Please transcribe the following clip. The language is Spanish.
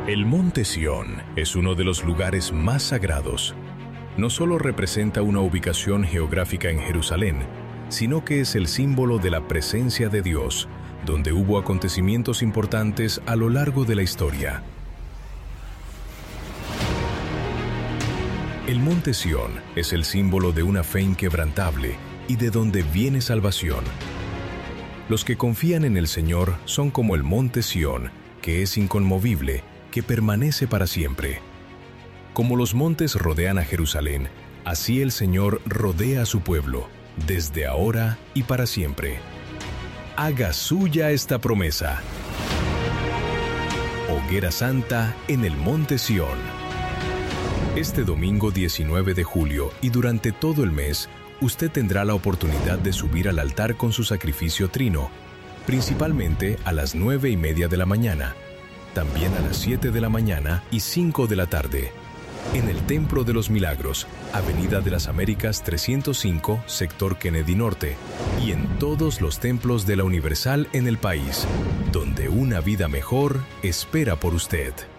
El Monte Sión es uno de los lugares más sagrados. No solo representa una ubicación geográfica en Jerusalén, sino que es el símbolo de la presencia de Dios, donde hubo acontecimientos importantes a lo largo de la historia. El Monte Sión es el símbolo de una fe inquebrantable y de donde viene salvación. Los que confían en el Señor son como el Monte Sión, que es inconmovible, que permanece para siempre. Como los montes rodean a Jerusalén, así el Señor rodea a su pueblo, desde ahora y para siempre. Haga suya esta promesa. Hoguera Santa en el Monte Sión. Este domingo 19 de julio y durante todo el mes, usted tendrá la oportunidad de subir al altar con su sacrificio trino, principalmente a las 9:30 de la mañana, también a las 7 de la mañana y 5 de la tarde, en el Templo de los Milagros, Avenida de las Américas 305, Sector Kennedy Norte, y en todos los templos de la Universal en el país, donde una vida mejor espera por usted.